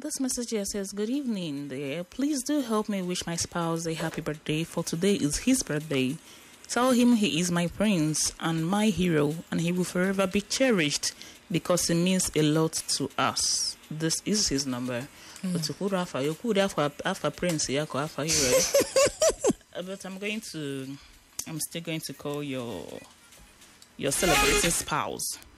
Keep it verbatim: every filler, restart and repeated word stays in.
this message here says, good evening there. Please do help me wish my spouse a happy birthday, for today is his birthday. Tell him he is my prince and my hero, and he will forever be cherished because he means a lot to us. This is his number. Mm. But you could offer, you could offer, offer prince, you could offer hero. But I'm going to, I'm still going to call your, your celebrating spouse.